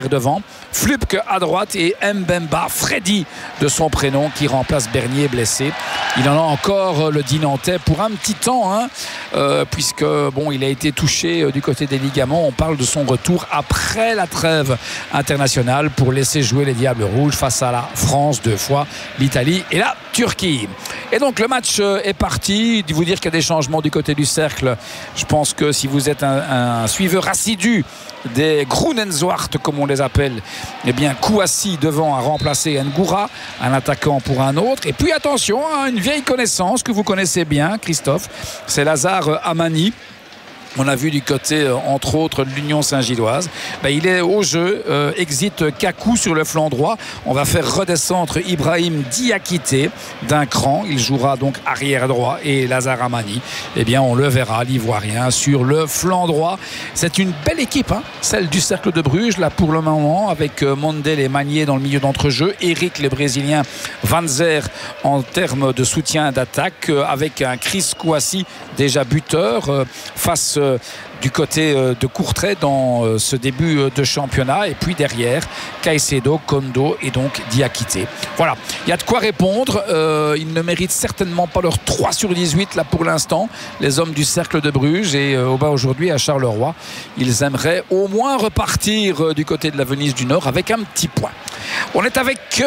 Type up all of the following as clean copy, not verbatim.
devant, Flupke à droite et Mbemba, Freddy de son prénom, qui remplace Bernier blessé. Il en a encore, le Dinantais, pour un petit temps, hein, puisque bon, il a été touché du côté des ligaments. On parle de son retour après la trêve internationale pour laisser jouer les Diables Rouges face à la France 2 fois, l'Italie et la Turquie. Et donc le match est parti. Vous dire qu'il y a des changements du côté du cercle, je pense que si vous êtes un suiveur assidu des Grunenzwart comme on les appelle, eh bien Kouassi devant a remplacé Ngoura, un attaquant pour un autre. Et puis attention à une vieille connaissance que vous connaissez bien, Christophe, c'est Lazare Amani. On a vu du côté, entre autres, de l'Union Saint-Gilloise. Il est au jeu. Exit Kakou sur le flanc droit. On va faire redescendre Ibrahim Diakité d'un cran. Il jouera donc arrière droit. Et Lazare Amani, eh bien, on le verra, l'Ivoirien, sur le flanc droit. C'est une belle équipe, hein, celle du Cercle de Bruges, là, pour le moment, avec Mondel et Magnier dans le milieu d'entrejeu. Eric, le Brésilien, Van Zer en termes de soutien d'attaque, avec un Chris Kouassi, déjà buteur, face du côté de Courtrai dans ce début de championnat. Et puis derrière, Caicedo, Kondo et donc Diakité. Voilà, il y a de quoi répondre. Ils ne méritent certainement pas leur 3 sur 18 là pour l'instant, les hommes du Cercle de Bruges. Et aujourd'hui à Charleroi, ils aimeraient au moins repartir du côté de la Venise du Nord avec un petit point. On est avec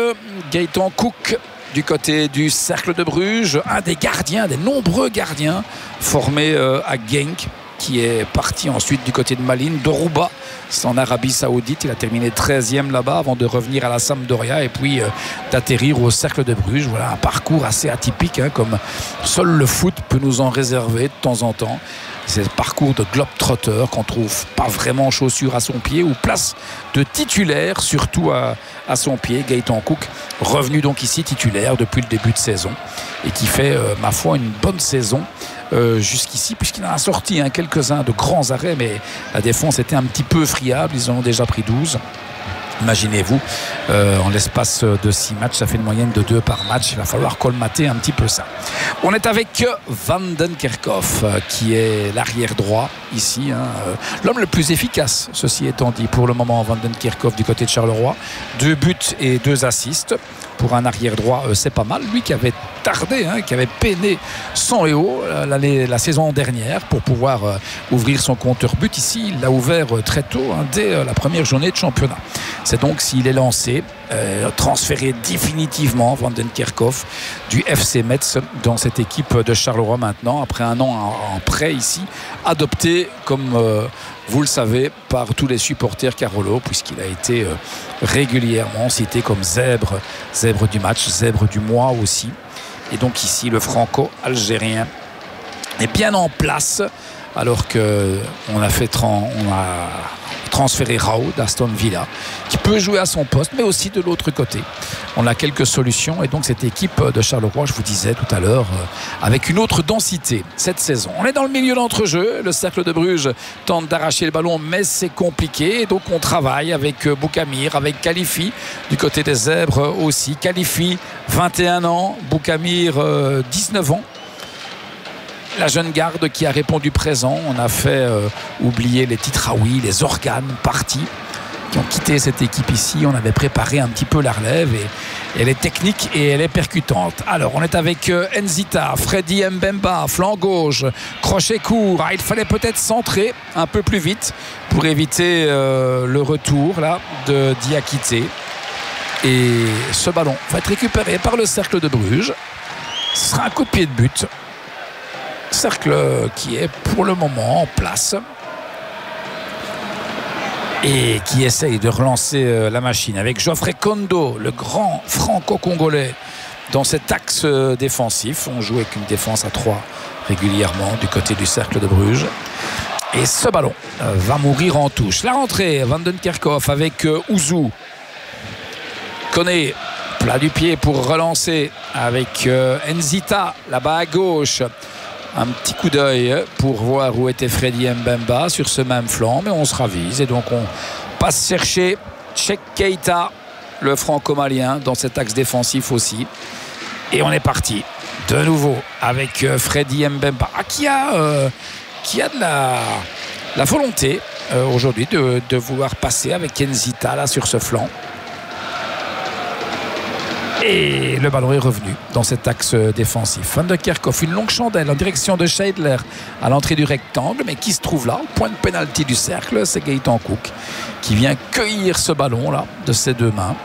Gaëtan Cook du côté du Cercle de Bruges, un des gardiens, des nombreux gardiens formés à Genk, qui est parti ensuite du côté de Malines, Doroba, c'est en Arabie Saoudite. Il a terminé 13e là-bas avant de revenir à la Sampdoria et puis d'atterrir au Cercle de Bruges. Voilà un parcours assez atypique, hein, comme seul le foot peut nous en réserver de temps en temps. C'est le parcours de globe-trotter qu'on trouve pas vraiment chaussures à son pied ou place de titulaire, surtout à son pied. Gaëtan Cook, revenu donc ici titulaire depuis le début de saison et qui fait, ma foi, une bonne saison jusqu'ici, puisqu'il en a sorti quelques-uns de grands arrêts, mais la défense était un petit peu friable. Ils en ont déjà pris 12. Imaginez-vous, en l'espace de 6 matchs, ça fait une moyenne de 2 par match. Il va falloir colmater un petit peu ça. On est avec Van den Kerkhoff, qui est l'arrière droit ici, hein, l'homme le plus efficace, ceci étant dit, pour le moment, Van den Kerkhoff du côté de Charleroi. 2 buts et 2 assists. Pour un arrière droit, c'est pas mal. Lui qui avait tardé, hein, qui avait peiné sang et eau la saison dernière pour pouvoir ouvrir son compteur but. Ici, il l'a ouvert très tôt, hein, dès la première journée de championnat. C'est donc s'il est lancé, transféré définitivement Van den Kerkhoff du FC Metz dans cette équipe de Charleroi maintenant, après un an en prêt ici, adopté comme vous le savez par tous les supporters Carolo, puisqu'il a été régulièrement cité comme zèbre du match, zèbre du mois aussi. Et donc ici le franco-algérien est bien en place, alors qu'on a transféré Raoult d'Aston Villa, qui peut jouer à son poste, mais aussi de l'autre côté. On a quelques solutions, et donc cette équipe de Charleroi, je vous disais tout à l'heure, avec une autre densité cette saison. On est dans le milieu d'entrejeu. Le Cercle de Bruges tente d'arracher le ballon, mais c'est compliqué. Et donc on travaille avec Boukamir, avec Khalifi du côté des Zèbres aussi. Khalifi, 21 ans, Boukamir, 19 ans. La jeune garde qui a répondu présent. On a fait oublier les Titraoui, les organes partis, qui ont quitté cette équipe ici. On avait préparé un petit peu la relève et elle est technique et elle est percutante. Alors on est avec Nzita, Freddy Mbemba, flanc gauche, crochet court. Il fallait peut-être centrer un peu plus vite pour éviter le retour là de Diakité. Et ce ballon va être récupéré par le Cercle de Bruges. Ce sera un coup de pied de but. Cercle qui est pour le moment en place et qui essaye de relancer la machine avec Geoffrey Kondo, le grand franco-congolais, dans cet axe défensif. On joue avec une défense à 3 régulièrement du côté du Cercle de Bruges. Et ce ballon va mourir en touche. La rentrée, Van den Kerkhoff avec Ouzou. Koné, plat du pied pour relancer avec Nzita là-bas à gauche. Un petit coup d'œil pour voir où était Freddy Mbemba sur ce même flanc, mais on se ravise et donc on passe chercher Cheikh Keita, le franco-malien, dans cet axe défensif aussi. Et on est parti de nouveau avec Freddy Mbemba qui a de la volonté aujourd'hui de vouloir passer avec Nzita là sur ce flanc. Et le ballon est revenu dans cet axe défensif. Van de Kerkhoff, une longue chandelle en direction de Scheidler à l'entrée du rectangle, mais qui se trouve là, au point de pénalty du cercle. C'est Gaëtan Cook qui vient cueillir ce ballon là de ses deux mains.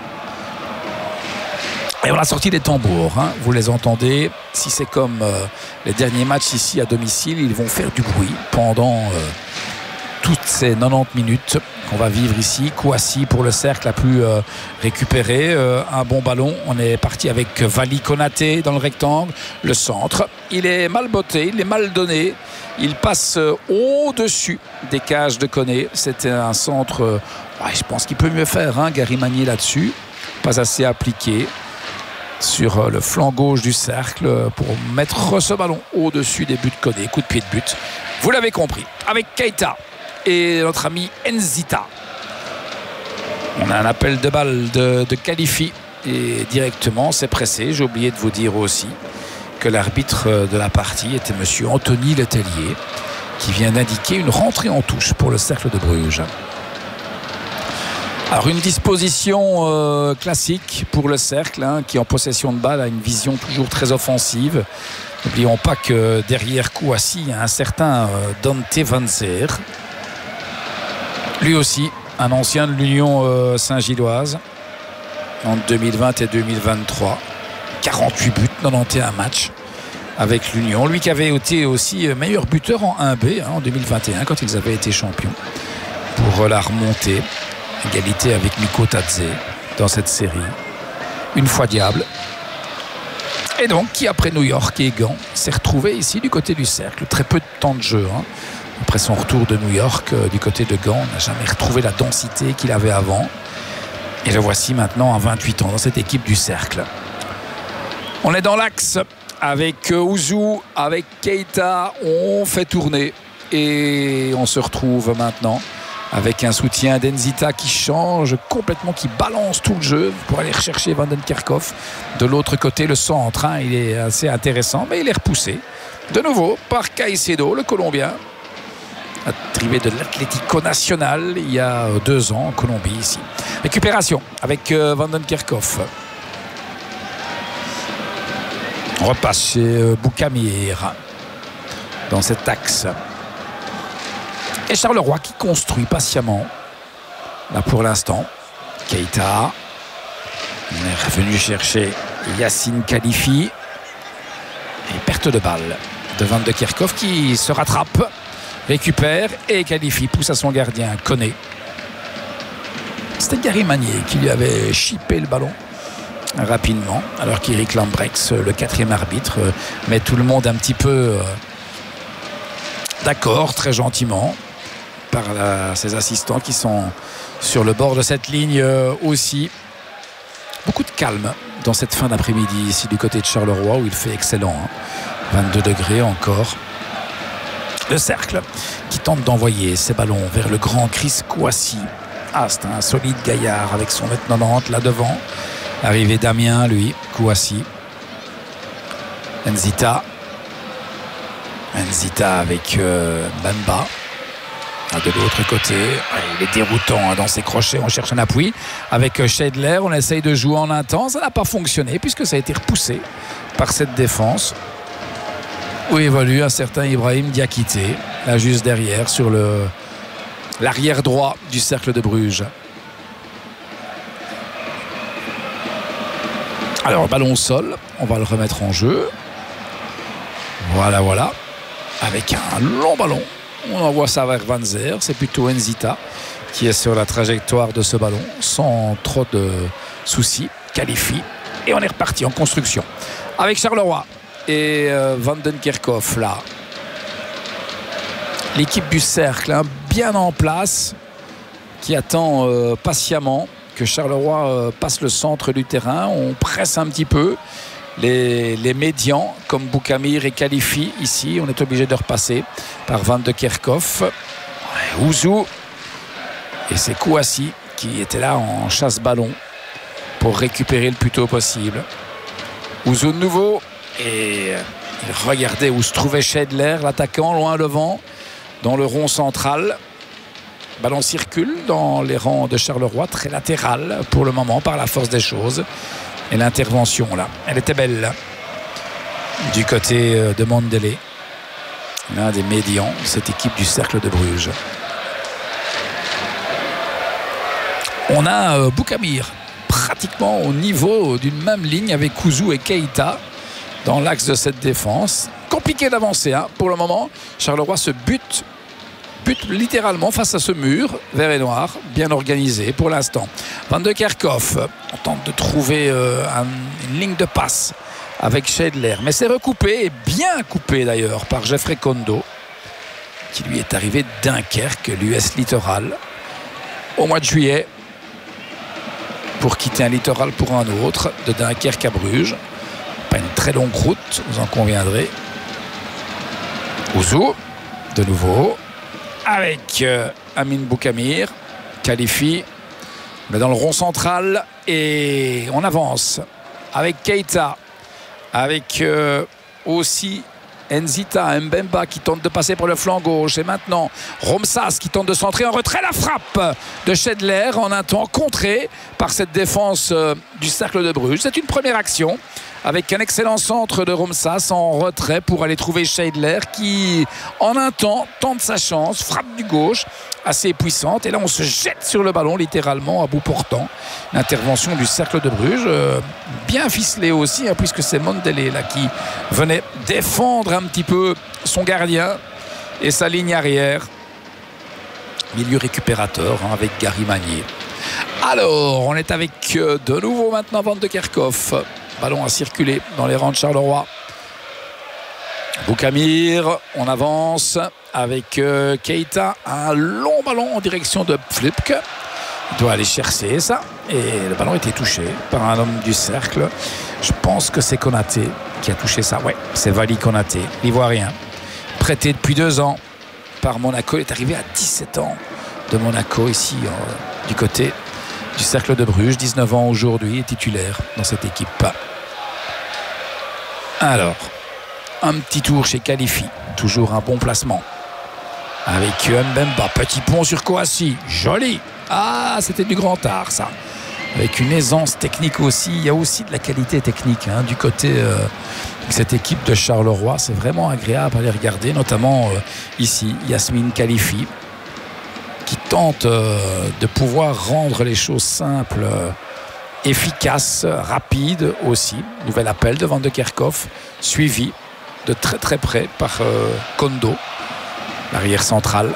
Et on a sorti des tambours, hein. Vous les entendez. Si c'est comme les derniers matchs ici à domicile, ils vont faire du bruit pendant toutes ces 90 minutes qu'on va vivre ici. Kouassi pour le cercle a pu récupérer un bon ballon. On est parti avec Vali Konaté dans le rectangle. Le centre, il est mal botté, il est mal donné. Il passe au-dessus des cages de Koné. C'était un centre, je pense qu'il peut mieux faire, hein, Gary Magnier là-dessus. Pas assez appliqué sur le flanc gauche du cercle pour mettre ce ballon au-dessus des buts de Koné. Coup de pied de but. Vous l'avez compris. Avec Keita et notre ami Nzita. On a un appel de balle de Khalifi et directement c'est pressé. J'ai oublié de vous dire aussi que l'arbitre de la partie était monsieur Anthony Letellier qui vient d'indiquer une rentrée en touche pour le cercle de Bruges. Alors une disposition classique pour le cercle, hein, qui en possession de balle a une vision toujours très offensive. N'oublions pas que derrière Kouassi il y a un certain Dante Van Zer. Lui aussi, un ancien de l'Union Saint-Gilloise entre 2020 et 2023. 48 buts, 91 matchs avec l'Union. Lui qui avait été aussi meilleur buteur en 1B en 2021 quand ils avaient été champions. Pour la remontée, égalité avec Miko Tadze dans cette série. Une fois diable. Et donc, qui après New York et Gand s'est retrouvé ici du côté du cercle. Très peu de temps de jeu, hein. Après son retour de New York, du côté de Gand, on n'a jamais retrouvé la densité qu'il avait avant. Et le voici maintenant à 28 ans dans cette équipe du cercle. On est dans l'axe avec Ouzou, avec Keita. On fait tourner et on se retrouve maintenant avec un soutien d'Nzita qui change complètement, qui balance tout le jeu pour aller rechercher Van den Kerkhoff. De l'autre côté, le centre, hein, il est assez intéressant, mais il est repoussé de nouveau par Caicedo, le Colombien. Arrivé de l'Atlético Nacional il y a 2 ans en Colombie ici. Récupération avec Van den Kerkhoff. On repasse chez Boukamir dans cet axe. Et Charleroi qui construit patiemment. Là pour l'instant, Keita. On est revenu chercher Yacine Khalifi. Et perte de balle de Van den Kerkhoff qui se rattrape. Récupère et Khalifi pousse à son gardien, Koné. C'était Gary Magnier qui lui avait chippé le ballon rapidement, alors qu'Éric Lambrex, le 4e arbitre, met tout le monde un petit peu d'accord, très gentiment, par ses assistants qui sont sur le bord de cette ligne aussi. Beaucoup de calme dans cette fin d'après-midi ici du côté de Charleroi où il fait excellent, hein. 22 degrés encore. Le cercle qui tente d'envoyer ses ballons vers le grand Chris Kouassi. C'est un solide gaillard avec son 1m90 là devant. Arrivé Damien, lui, Kouassi. Nzita avec Bamba. De l'autre côté, il est déroutant dans ses crochets. On cherche un appui avec Scheidler. On essaye de jouer en un temps. Ça n'a pas fonctionné puisque ça a été repoussé par cette défense. Où évolue un certain Ibrahim Diakité, là juste derrière, sur l'arrière droit du cercle de Bruges. Alors, ballon au sol, on va le remettre en jeu. Voilà. Avec un long ballon, on envoie ça vers Van Zer. C'est plutôt Nzita qui est sur la trajectoire de ce ballon, sans trop de soucis. Khalifi. Et on est reparti en construction. Avec Charleroi et Van den Kerkhoff là. L'équipe du cercle, hein, bien en place, qui attend patiemment que Charleroi passe le centre du terrain. On presse un petit peu les médians comme Boukamir et Khalifi ici. On est obligé de repasser par Van den Kerkhoff. Ouzou. Et c'est Kouassi qui était là en chasse-ballon pour récupérer le plus tôt possible. Ouzou de nouveau. Et il regardait où se trouvait Scheidler, l'attaquant, loin devant, dans le rond central. Ballon circule dans les rangs de Charleroi, très latéral pour le moment par la force des choses. Et l'intervention là, elle était belle du côté de Mandela, l'un des médians de cette équipe du Cercle de Bruges. On a Boukamir pratiquement au niveau d'une même ligne avec Kouzou et Keita dans l'axe de cette défense. Compliqué d'avancer pour le moment. Charleroi se bute littéralement face à ce mur vert et noir, bien organisé pour l'instant. Van de Kerkhoff, on tente de trouver une ligne de passe avec Scheidler, mais c'est recoupé, et bien coupé d'ailleurs, par Geoffrey Kondo, qui lui est arrivé de Dunkerque, l'US Littoral, au mois de juillet, pour quitter un littoral pour un autre, de Dunkerque à Bruges. Pas une très longue route, vous en conviendrez. Ouzou, de nouveau, avec Amin Boukamir, qualifie, mais dans le rond central, et on avance avec Keita, avec aussi Nzita, Mbemba qui tente de passer pour le flanc gauche, et maintenant Romsas qui tente de centrer en retrait. La frappe de Scheidler en un temps contré par cette défense du Cercle de Bruges. C'est une première action avec un excellent centre de Romsas en retrait pour aller trouver Scheidler qui en un temps tente sa chance, frappe du gauche assez puissante, et là on se jette sur le ballon littéralement à bout portant. L'intervention du Cercle de Bruges bien ficelée aussi, puisque c'est Mandela là qui venait défendre un petit peu son gardien et sa ligne arrière. Milieu récupérateur avec Gary Magnier. Alors on est avec de nouveau maintenant Van de Kerkhoff. Ballon à circuler dans les rangs de Charleroi. Boukamir, on avance avec Keita. Un long ballon en direction de Flupke. Il doit aller chercher ça. Et le ballon a été touché par un homme du Cercle. Je pense que c'est Konaté qui a touché ça. Ouais, c'est Vali Konaté, l'Ivoirien. Prêté depuis 2 ans par Monaco. Il est arrivé à 17 ans de Monaco ici du côté du Cercle de Bruges. 19 ans aujourd'hui, titulaire dans cette équipe. Alors, un petit tour chez Khalifi. Toujours un bon placement. Avec Mbemba. Petit pont sur Kouassi. Joli. Ah, c'était du grand art, ça. Avec une aisance technique aussi. Il y a aussi de la qualité technique du côté de cette équipe de Charleroi. C'est vraiment agréable à les regarder. Notamment ici, Yasmine Khalifi, qui tente de pouvoir rendre les choses simples, efficaces, rapides aussi. Nouvel appel de Van de Kerkhoff, suivi de très très près par Kondo, l'arrière central.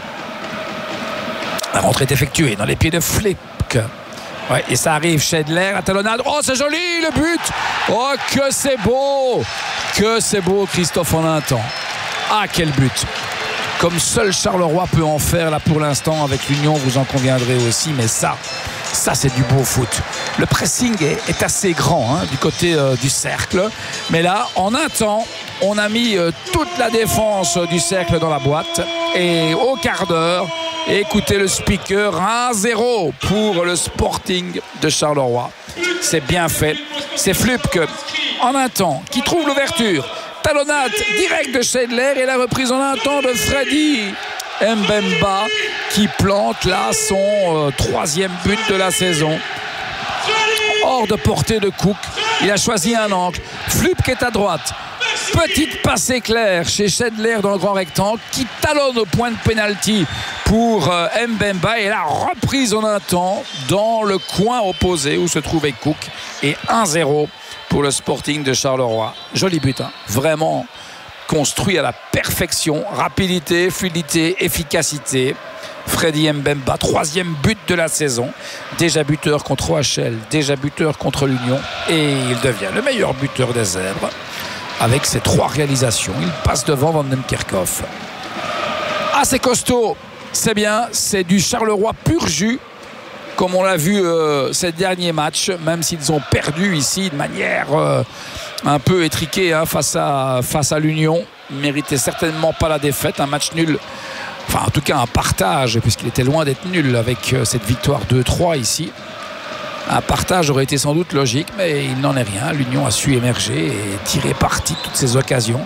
La rentrée est effectuée dans les pieds de Flipke. Ouais, et ça arrive, Scheidler, la talonnade. Oh, c'est joli, le but. Oh, que c'est beau. Que c'est beau, Christophe, en un temps. Ah, quel but. Comme seul Charleroi peut en faire là pour l'instant avec l'Union, vous en conviendrez aussi. Mais ça c'est du beau foot. Le pressing est assez grand du côté du Cercle. Mais là, en un temps, on a mis toute la défense du Cercle dans la boîte. Et au quart d'heure, écoutez le speaker, 1-0 pour le Sporting de Charleroi. C'est bien fait. C'est Flupke, en un temps, qui trouve l'ouverture. Talonnade directe de Scheidler et la reprise en un temps de Freddy Mbemba qui plante là son 3e but de la saison. Hors de portée de Cook. Il a choisi un angle. Flupke est à droite. Petite passe éclair chez Scheidler dans le grand rectangle qui talonne au point de pénalty pour Mbemba, et la reprise en un temps dans le coin opposé où se trouvait Cook, et 1-0 pour le Sporting de Charleroi. Joli but, vraiment construit à la perfection. Rapidité, fluidité, efficacité. Freddy Mbemba, 3e but de la saison. Déjà buteur contre OHL, déjà buteur contre l'Union, et il devient le meilleur buteur des Zèbres. Avec ses 3 réalisations, il passe devant Van den Kerkhoff. Ah, c'est costaud, c'est bien, c'est du Charleroi pur jus, comme on l'a vu ces derniers matchs, même s'ils ont perdu ici de manière un peu étriquée face à l'Union. Ils ne méritaient certainement pas la défaite, un match nul, enfin en tout cas un partage, puisqu'il était loin d'être nul avec cette victoire 2-3 ici. Un partage aurait été sans doute logique, mais il n'en est rien. L'Union a su émerger et tirer parti de toutes ces occasions.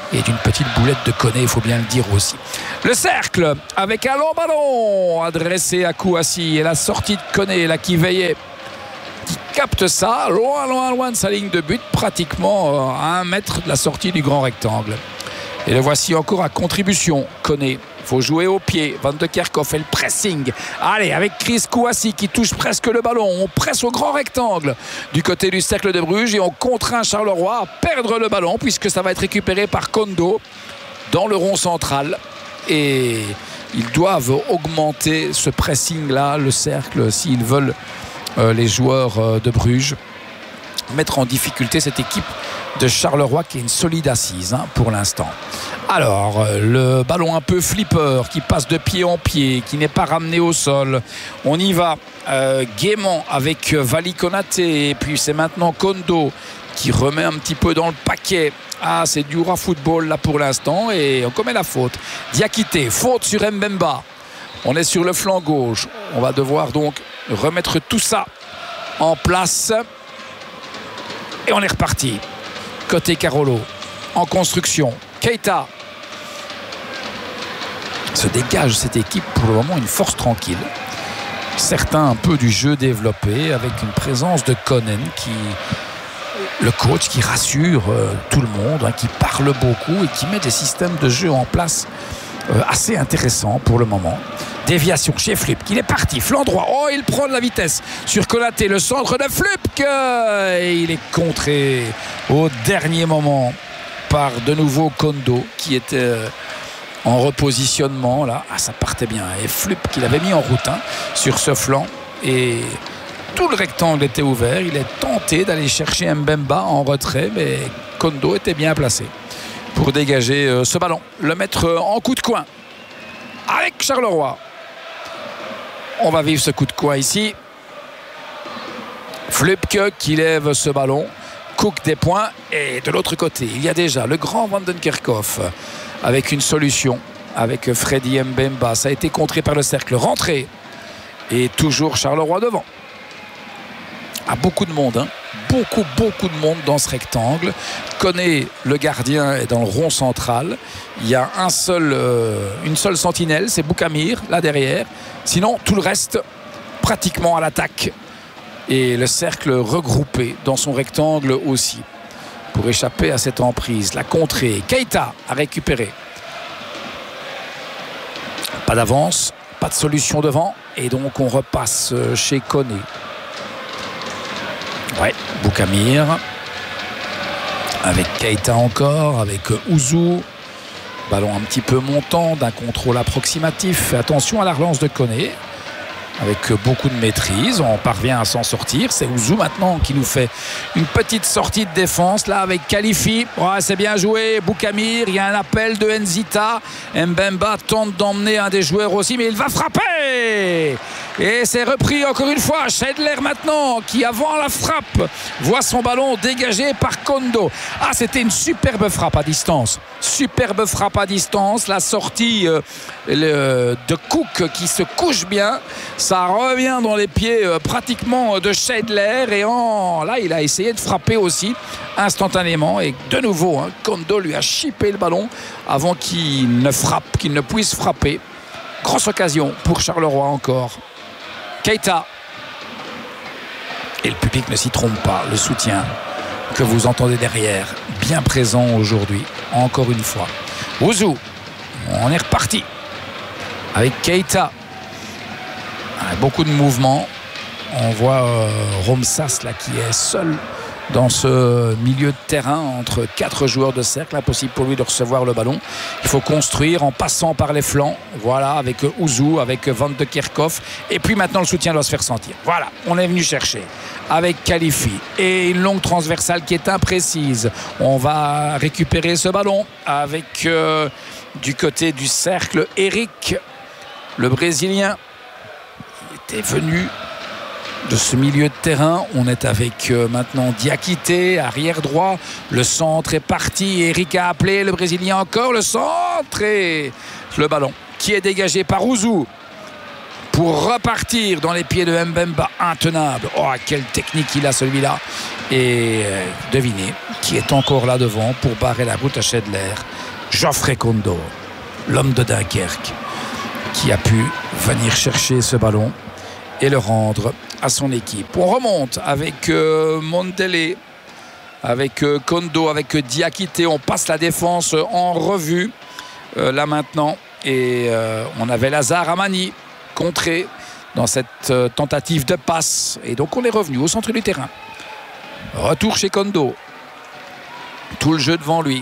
et d'une petite boulette de Koné, il faut bien le dire aussi. Le cercle avec un long ballon adressé à Kouassi et la sortie de Koné là qui veillait, qui capte ça loin de sa ligne de but, pratiquement à 1 mètre de la sortie du grand rectangle. Et le voici encore à contribution, Koné. Il faut jouer au pied. Van de Kerkhoff et le pressing. Allez, avec Chris Kouassi qui touche presque le ballon. On presse au grand rectangle du côté du cercle de Bruges et on contraint Charleroi à perdre le ballon puisque ça va être récupéré par Kondo dans le rond central. Et ils doivent augmenter ce pressing-là, le cercle, s'ils veulent, les joueurs de Bruges, mettre en difficulté cette équipe de Charleroi qui est une solide assise pour l'instant. Alors, le ballon un peu flipper qui passe de pied en pied, qui n'est pas ramené au sol. On y va gaiement avec Vali Konaté. Et puis c'est maintenant Kondo qui remet un petit peu dans le paquet. Ah, c'est du Oura football là pour l'instant. Et on commet la faute. Diakité, faute sur Mbemba. On est sur le flanc gauche. On va devoir donc remettre tout ça en place. Et on est reparti. Côté Carolo, en construction. Keita se dégage cette équipe pour le moment une force tranquille. Certains un peu du jeu développé avec une présence de Konen qui, le coach qui rassure tout le monde, qui parle beaucoup et qui met des systèmes de jeu en place assez intéressants pour le moment. Déviation chez Flupk, il est parti, flanc droit, oh il prend de la vitesse sur Konaté, le centre de Flupk et il est contré au dernier moment par de nouveau Kondo qui était en repositionnement là. Ah, ça partait bien et Flupk qui l'avait mis en route sur ce flanc et tout le rectangle était ouvert. Il est tenté d'aller chercher Mbemba en retrait mais Kondo était bien placé pour dégager ce ballon, le mettre en coup de coin avec Charleroi. On va vivre ce coup de coin ici. Flupk qui lève ce ballon, Cook des points et de l'autre côté il y a déjà le grand Van den Kerkhoff avec une solution avec Freddy Mbemba. Ça a été contré par le cercle, rentré et toujours Charleroi devant. Ah, beaucoup de monde, beaucoup de monde dans ce rectangle. Koné, le gardien, est dans le rond central. Il y a une seule sentinelle, c'est Boukamir là derrière. Sinon tout le reste pratiquement à l'attaque et le cercle regroupé dans son rectangle aussi pour échapper à cette emprise. La contrée, Keita a récupéré. Pas d'avance, pas de solution devant et donc on repasse chez Koné. Ouais, Boukamir avec Keita encore, avec Ouzou. Ballon un petit peu montant, d'un contrôle approximatif. Fais attention à la relance de Koné avec beaucoup de maîtrise. On parvient à s'en sortir. C'est Ouzou maintenant qui nous fait une petite sortie de défense là avec Khalifi. Ouais, c'est bien joué. Boukamir, il y a un appel de Nzita. Mbemba tente d'emmener un des joueurs aussi, mais il va frapper. Et c'est repris encore une fois. Scheidler maintenant qui avant la frappe voit son ballon dégagé par Kondo. Ah, c'était une superbe frappe à distance. Superbe frappe à distance. La sortie de Cook qui se couche bien. Ça revient dans les pieds pratiquement de Scheidler. Et là, il a essayé de frapper aussi instantanément. Et de nouveau, Kondo lui a chippé le ballon avant qu'il ne frappe, qu'il ne puisse frapper. Grosse occasion pour Charleroi encore. Keita. Et le public ne s'y trompe pas. Le soutien que vous entendez derrière, bien présent aujourd'hui, encore une fois. Ouzou, on est reparti avec Keita. Beaucoup de mouvements. On voit Romsas là qui est seul dans ce milieu de terrain entre 4 joueurs de cercle. Impossible pour lui de recevoir le ballon. Il faut construire en passant par les flancs. Voilà, avec Ouzou, avec Van de Kerkhoff. Et puis maintenant, le soutien doit se faire sentir. Voilà, on est venu chercher avec Khalifi. Et une longue transversale qui est imprécise. On va récupérer ce ballon avec du côté du cercle Eric, le Brésilien. Il était venu de ce milieu de terrain. On est avec maintenant Diakité, arrière droit. Le centre est parti. Eric a appelé, le Brésilien encore. Le centre et le ballon qui est dégagé par Ouzou pour repartir dans les pieds de Mbemba, intenable. Oh, quelle technique il a celui-là. Et devinez qui est encore là devant pour barrer la route à Schindler. Geoffrey Kondo, l'homme de Dunkerque, qui a pu venir chercher ce ballon et le rendre à son équipe. On remonte avec Mondele, avec Kondo, avec Diakité. On passe la défense en revue là maintenant. Et on avait Lazare Amani contré dans cette tentative de passe. Et donc on est revenu au centre du terrain. Retour chez Kondo. Tout le jeu devant lui.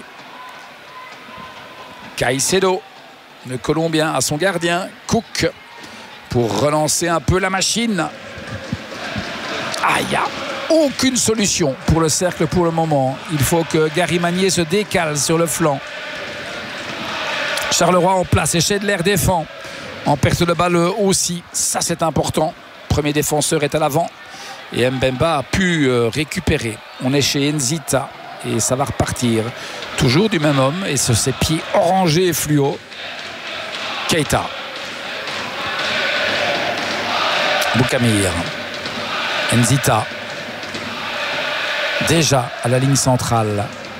Caicedo, le Colombien, à son gardien. Cook pour relancer un peu la machine. Ah, il n'y a aucune solution pour le cercle pour le moment. Il faut que Gary Magnier se décale sur le flanc. Charleroi en place et Schindler défend. En perte de balle aussi, ça c'est important. Premier défenseur est à l'avant et Mbemba a pu récupérer. On est chez Nzita et ça va repartir. Toujours du même homme et sur ses pieds orangés et fluo. Keita. Boukamir. Nzita. Déjà à la ligne centrale.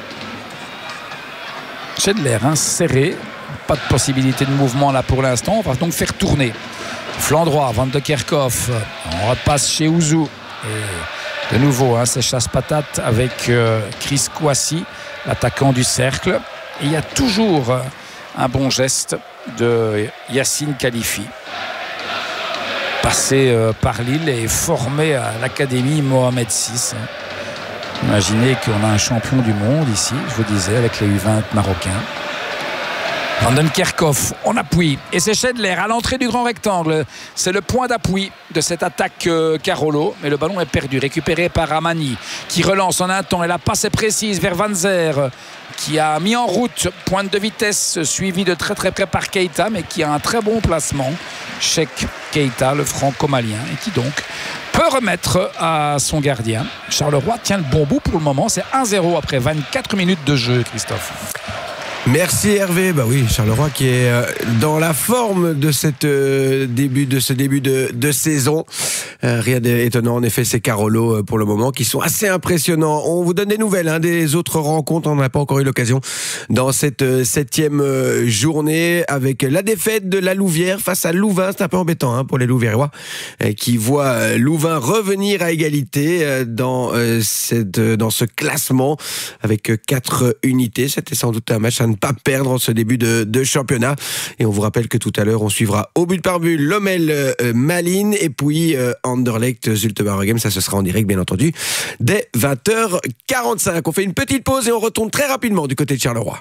Schindler, serré. Pas de possibilité de mouvement là pour l'instant. On va donc faire tourner. Flanc droit, Van de Kerkhoff. On repasse chez Ouzou. Et de nouveau, c'est chasse-patate avec Chris Kouassi, l'attaquant du cercle. Et il y a toujours un bon geste de Yacine Khalifi. Passé par Lille et formé à l'académie Mohamed VI. Imaginez qu'on a un champion du monde ici, je vous disais, avec les U20 marocains. Van den Kerkhoff, on appuie. Et c'est Schindler à l'entrée du grand rectangle. C'est le point d'appui de cette attaque Carolo. Mais le ballon est perdu, récupéré par Amani, qui relance en un temps. Et la passe est précise vers Van Zer, qui a mis en route pointe de vitesse, suivi de très très près par Keita, mais qui a un très bon placement. Cheikh Keita, le franco-malien, et qui donc peut remettre à son gardien. Charleroi tient le bon bout pour le moment. C'est 1-0 après 24 minutes de jeu, Christophe. Merci Hervé. Bah oui, Charleroi qui est dans la forme de ce début de saison. Rien d'étonnant en effet, c'est Carolo pour le moment qui sont assez impressionnants. On vous donne des nouvelles des autres rencontres. On n'a pas encore eu l'occasion dans cette 7e journée avec la défaite de la Louvière face à Louvain. C'est un peu embêtant pour les Louviérois qui voient Louvain revenir à égalité dans ce classement avec 4 unités. C'était sans doute un match à ne pas perdre en ce début de championnat. Et on vous rappelle que tout à l'heure, on suivra au but par but Lommel Malines et puis Anderlecht Zulte Waregem. Ça, ce sera en direct, bien entendu, dès 20h45. On fait une petite pause et on retourne très rapidement du côté de Charleroi.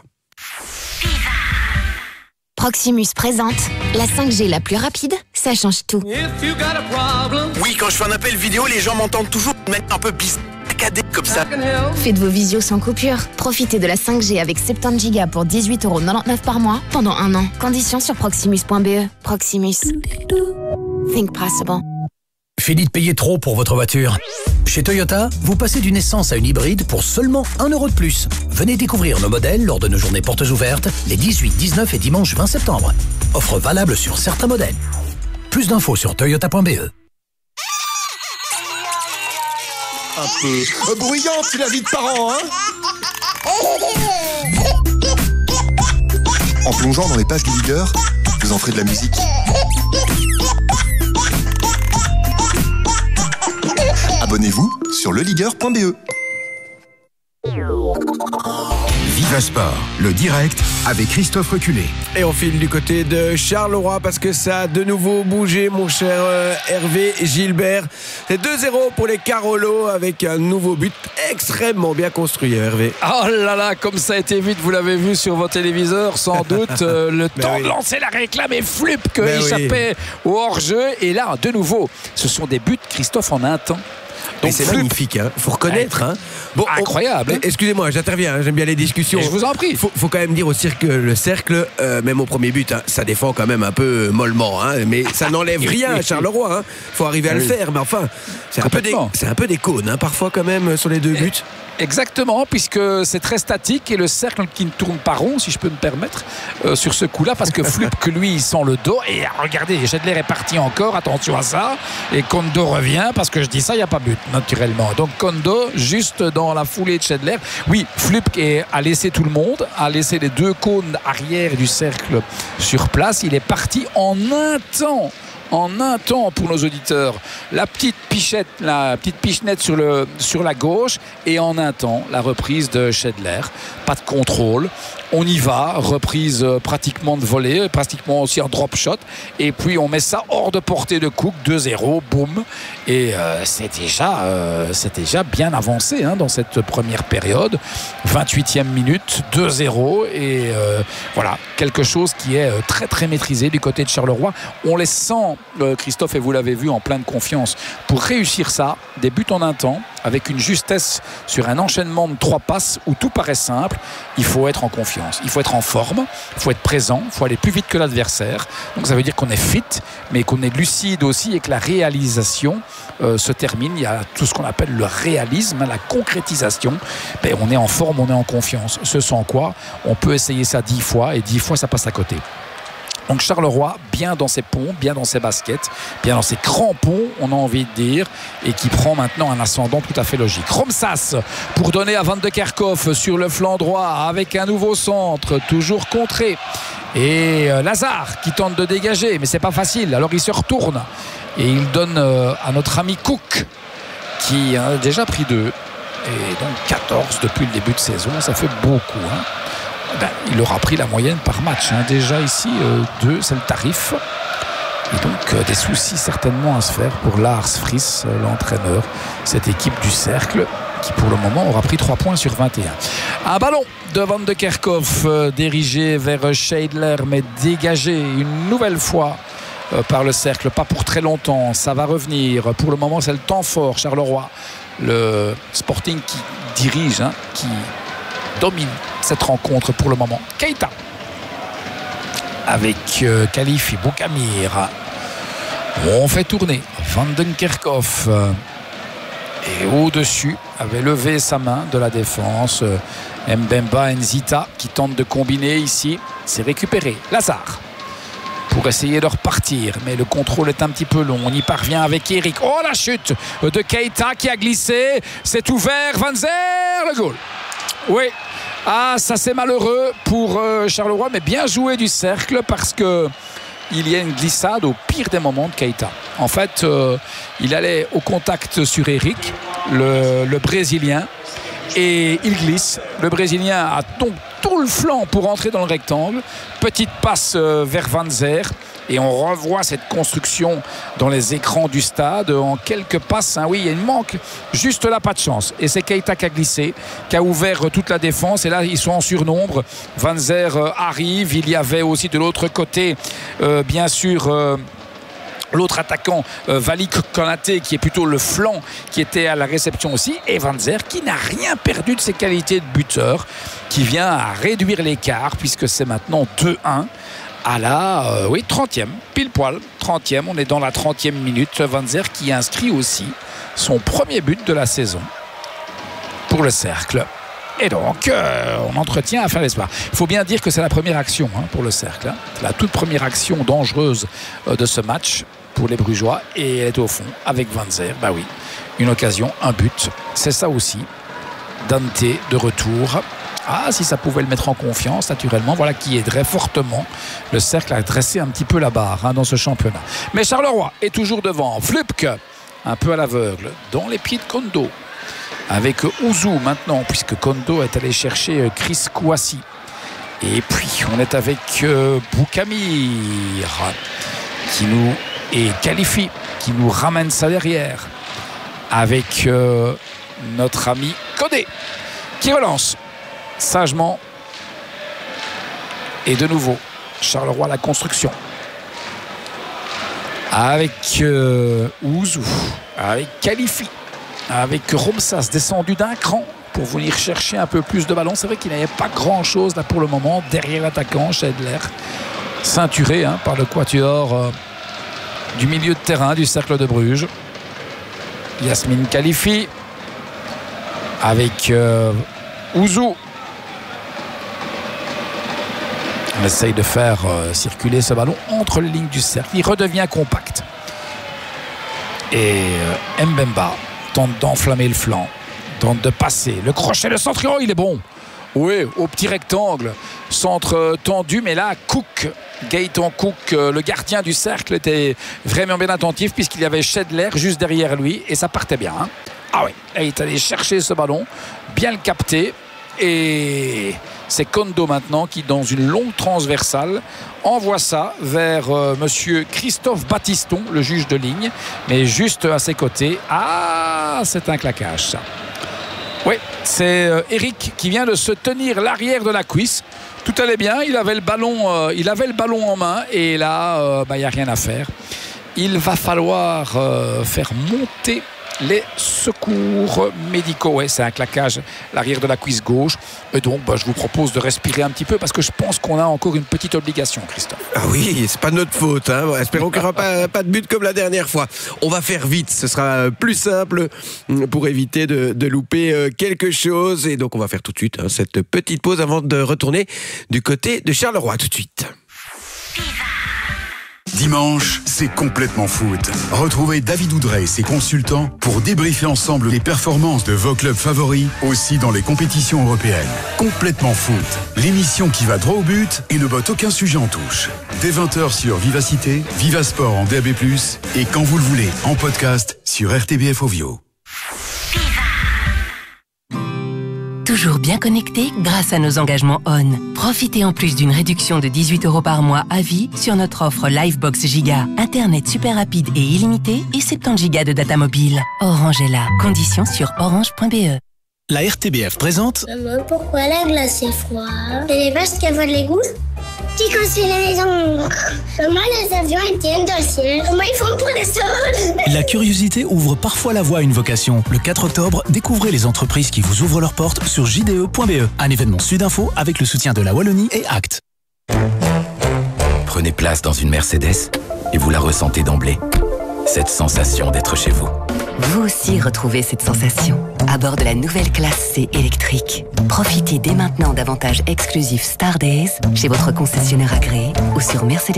Proximus présente la 5G la plus rapide, ça change tout. Oui, quand je fais un appel vidéo, les gens m'entendent toujours de manière un peu bizarre. Comme ça. Faites vos visios sans coupure. Profitez de la 5G avec 70 Go pour 18,99€ par mois pendant 1 an. Conditions sur proximus.be. Proximus. Think possible. Fini de payer trop pour votre voiture. Chez Toyota, vous passez d'une essence à une hybride pour seulement 1€ de plus. Venez découvrir nos modèles lors de nos journées portes ouvertes les 18, 19 et dimanche 20 septembre. Offre valable sur certains modèles. Plus d'infos sur toyota.be. Un peu bruyante, la vie de parents, En plongeant dans les pages du leader, vous entrez de la musique. Abonnez-vous sur leleagueur.be. Viva Sport, le direct avec Christophe Reculé. Et on file du côté de Charleroi parce que ça a de nouveau bougé, mon cher Hervé Gilbert. C'est 2-0 pour les Carolo avec un nouveau but extrêmement bien construit, Hervé. Oh là là, comme ça a été vite, vous l'avez vu sur vos téléviseurs, sans doute. Le temps de lancer la réclame et flup que échappait au hors-jeu. Et là, de nouveau, ce sont des buts, Christophe, en un temps. Donc c'est magnifique, hein. Faut reconnaître. Hein. Bon, incroyable. Excusez-moi, j'interviens, hein, j'aime bien les discussions. Et je vous en prie. Faut quand même dire aussi que le cercle, même au premier but, hein, ça défend quand même un peu mollement, hein, mais ça n'enlève rien à Charleroi. Hein. Faut arriver à le faire, mais enfin, c'est un peu des cônes, hein, parfois quand même sur les deux buts. Exactement, puisque c'est très statique et le cercle qui ne tourne pas rond, si je peux me permettre, sur ce coup-là, parce que Flupke, lui, il sent le dos. Et regardez, Schedler est parti encore, attention à ça. Et Kondo revient, parce que je dis ça, il n'y a pas but, naturellement. Donc Kondo, juste dans la foulée de Schedler. Oui, Flupke a laissé tout le monde, a laissé les deux cônes arrière du cercle sur place. Il est parti en un temps pour nos auditeurs, la petite pichenette sur la gauche, et en un temps la reprise de Schedler, pas de contrôle, on y va, reprise pratiquement de volée, pratiquement aussi en drop shot, et puis on met ça hors de portée de Cook, 2-0, boum, et c'est déjà bien avancé, hein, dans cette première période. 28e minute, 2-0, et voilà, quelque chose qui est très très maîtrisé du côté de Charleroi. On les sent, Christophe, et vous l'avez vu, en pleine confiance. Pour réussir ça, des buts en un temps, avec une justesse sur un enchaînement de 3 passes où tout paraît simple, il faut être en confiance, il faut être en forme, il faut être présent, il faut aller plus vite que l'adversaire. Donc ça veut dire qu'on est fit, mais qu'on est lucide aussi, et que la réalisation se termine. Il y a tout ce qu'on appelle le réalisme, la concrétisation. Ben, on est en forme, on est en confiance. Ce sans quoi on peut essayer ça 10 fois, et 10 fois ça passe à côté. Donc Charleroi, bien dans ses ponts, bien dans ses baskets, bien dans ses crampons, on a envie de dire, et qui prend maintenant un ascendant tout à fait logique. Romsas pour donner à Van de Kerkhoff sur le flanc droit, avec un nouveau centre, toujours contré. Et Lazare qui tente de dégager, mais c'est pas facile. Alors il se retourne et il donne à notre ami Cook, qui a déjà pris 2. Et donc 14 depuis le début de saison, ça fait beaucoup, hein. Ben, il aura pris la moyenne par match, hein. Déjà ici 2, c'est le tarif, et donc des soucis certainement à se faire pour Lars Friis, l'entraîneur, cette équipe du cercle qui pour le moment aura pris 3 points sur 21. Un ballon de Van de Kerkhoff dirigé vers Schedler, mais dégagé une nouvelle fois par le cercle, pas pour très longtemps. Ça va revenir, pour le moment c'est le temps fort. Charleroi, le Sporting qui dirige, hein, qui domine cette rencontre pour le moment. Keita avec Khalifi, Boukamir, on fait tourner Van den Kerkhoff, et au-dessus avait levé sa main de la défense Mbemba Nzita qui tente de combiner ici. C'est récupéré Lazare pour essayer de repartir, mais le contrôle est un petit peu long. On y parvient avec Eric. Oh, la chute de Keita qui a glissé, c'est ouvert, Van Zer, le goal. Oui, ah, ça c'est malheureux pour Charleroi, mais bien joué du cercle, parce que il y a une glissade au pire des moments de Keita. En fait, il allait au contact sur Eric, le Brésilien, et il glisse. Le Brésilien a donc tout le flanc pour entrer dans le rectangle. Petite passe vers Van Zer. Et on revoit cette construction dans les écrans du stade en quelques passes, hein. Oui, il manque juste là, pas de chance. Et c'est Keita qui a glissé, qui a ouvert toute la défense. Et là, ils sont en surnombre. Van Zer arrive. Il y avait aussi de l'autre côté, bien sûr, l'autre attaquant, Valik Konaté, qui est plutôt le flanc, qui était à la réception aussi. Et Van Zer qui n'a rien perdu de ses qualités de buteur, qui vient à réduire l'écart, puisque c'est maintenant 2-1. À la 30e, pile poil, 30e, on est dans la 30e minute. Van Zer qui inscrit aussi son premier but de la saison pour le cercle. Et donc, on entretient à faire l'espoir. Il faut bien dire que c'est la première action, hein, pour le cercle, hein. La toute première action dangereuse de ce match pour les Brugeois, et elle est au fond avec Van Zer. Bah oui, une occasion, un but. C'est ça aussi. Dante de retour. Ah, si ça pouvait le mettre en confiance, naturellement, voilà qui aiderait fortement le cercle à dresser un petit peu la barre, hein, dans ce championnat. Mais Charleroi est toujours devant. Flupke, un peu à l'aveugle, dans les pieds de Kondo, avec Ouzou maintenant, puisque Kondo est allé chercher Chris Kouassi. Et puis, on est avec Boukamir, et Khalifi, qui nous ramène ça derrière, avec notre ami Kodé, qui relance sagement. Et de nouveau Charleroi, la construction avec Ouzou, avec Khalifi, avec Romsas descendu d'un cran pour venir chercher un peu plus de ballon. C'est vrai qu'il n'y avait pas grand-chose là pour le moment derrière l'attaquant Schedler, ceinturé par le quatuor du milieu de terrain du Cercle de Bruges. Yasmine Khalifi avec Ouzou. On essaye de faire circuler ce ballon entre les lignes du cercle. Il redevient compact. Et Mbemba tente d'enflammer le flanc, tente de passer. Le crochet de centre, il est bon. Oui, au petit rectangle. Centre tendu, mais là, Gaëtan Cook, le gardien du cercle, était vraiment bien attentif puisqu'il y avait Schedler juste derrière lui et ça partait bien. Ah oui, il est allé chercher ce ballon, bien le capter. Et c'est Kondo maintenant qui, dans une longue transversale, envoie ça vers monsieur Christophe Battiston, le juge de ligne, mais juste à ses côtés. Ah, c'est un claquage ça. Oui, c'est Eric qui vient de se tenir l'arrière de la cuisse. Tout allait bien, il avait le ballon en main et là, il n'y a rien à faire. Il va falloir faire monter les secours médicaux. Ouais, c'est un claquage l'arrière de la cuisse gauche. Et donc, je vous propose de respirer un petit peu parce que je pense qu'on a encore une petite obligation, Christophe. Ah oui, c'est pas notre faute. Espérons qu'il n'y aura pas de but comme la dernière fois. On va faire vite, ce sera plus simple pour éviter de louper quelque chose. Et donc, on va faire tout de suite cette petite pause avant de retourner du côté de Charleroi. Tout de suite. Dimanche, c'est complètement foot. Retrouvez David Oudret et ses consultants pour débriefer ensemble les performances de vos clubs favoris, aussi dans les compétitions européennes. Complètement foot, l'émission qui va droit au but et ne botte aucun sujet en touche. Dès 20h sur Vivacité, Vivasport en DAB+, et quand vous le voulez, en podcast sur RTBF Ovio. Toujours bien connecté grâce à nos engagements ON. Profitez en plus d'une réduction de 18 € par mois à vie sur notre offre Livebox Giga. Internet super rapide et illimité et 70 Go de data mobile. Orange est là. Conditions sur orange.be. La RTBF présente... Maman, pourquoi la glace est froide? C'est les vaches qui avalent l'égout? Qui construit les maisons? Comment les avions tiennent dans le ciel? Comment ils font pour les sols? La curiosité ouvre parfois la voie à une vocation. Le 4 octobre, découvrez les entreprises qui vous ouvrent leurs portes sur jde.be. Un événement Sudinfo avec le soutien de la Wallonie et Act. Prenez place dans une Mercedes et vous la ressentez d'emblée. Cette sensation d'être chez vous. Vous aussi retrouvez cette sensation à bord de la nouvelle classe C électrique. Profitez dès maintenant d'avantages exclusifs Star Days chez votre concessionnaire agréé ou sur Mercedes.